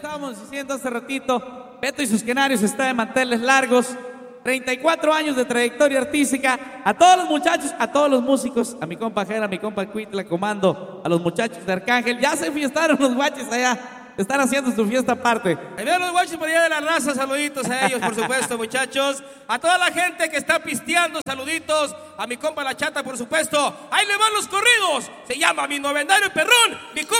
estábamos diciendo hace ratito, Beto y sus Canarios está de manteles largos, 34 años de trayectoria artística. A todos los muchachos, a todos los músicos, a mi compa Jera, a mi compa Cuitla Comando, a los muchachos de Arcángel, ya se fiestaron los guaches allá, están haciendo su fiesta aparte. Ahí veo los guachos por allá de la raza, saluditos a ellos, por supuesto, muchachos. A toda la gente que está pisteando, saluditos. A mi compa La Chata, por supuesto. Ahí le van los corridos. Se llama Mi Novenario Perrón, mi compa